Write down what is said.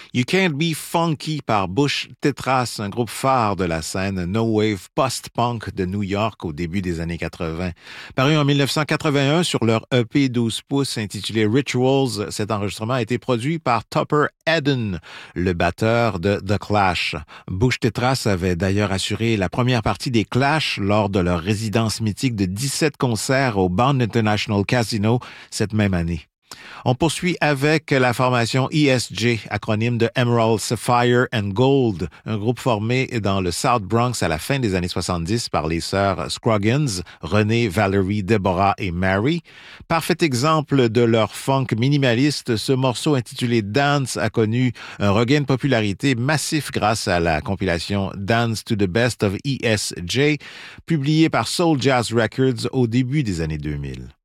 You Can't Be Funky par Bush Tetras, un groupe phare de la scène no wave post-punk de New York au début des années 80. Paru en 1981 sur leur EP 12 pouces intitulé Rituals, cet enregistrement a été produit par Topper Edden, le batteur de The Clash. Bush Tetras avait d'ailleurs assuré la première partie des Clash lors de leur résidence mythique de 17 concerts au Bond International Casino cette même année. On poursuit avec la formation ESG, acronyme de Emerald, Sapphire and Gold, un groupe formé dans le South Bronx à la fin des années 70 par les sœurs Scroggins, Renée, Valerie, Deborah et Mary. Parfait exemple de leur funk minimaliste, ce morceau intitulé Dance a connu un regain de popularité massif grâce à la compilation Dance to the Best of ESJ, publiée par Soul Jazz Records au début des années 2000.